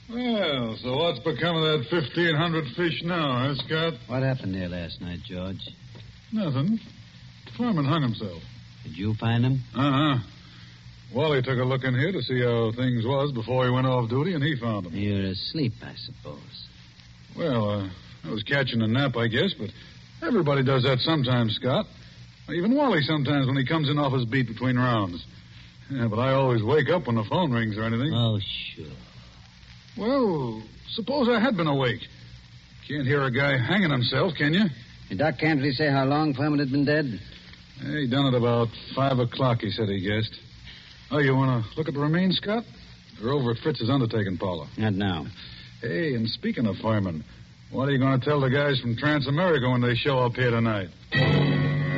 Well, so what's become of that 1,500 fish now, huh, Scott? What happened there last night, George? Nothing. Foreman hung himself. Did you find him? Uh-huh. Wally took a look in here to see how things was before he went off duty, and he found him. You're asleep, I suppose. Well, I was catching a nap, I guess, but everybody does that sometimes, Scott. Even Wally sometimes when he comes in off his beat between rounds. Yeah, but I always wake up when the phone rings or anything. Oh, sure. Well, suppose I had been awake. Can't hear a guy hanging himself, can you? Did Doc Cantley say how long Foreman had been dead? He done it about 5 o'clock, he said he guessed. Oh, you want to look at the remains, Scott? They're over at Fritz's undertaking, Paula. Not now. Hey, and speaking of firemen, what are you going to tell the guys from Transamerica when they show up here tonight?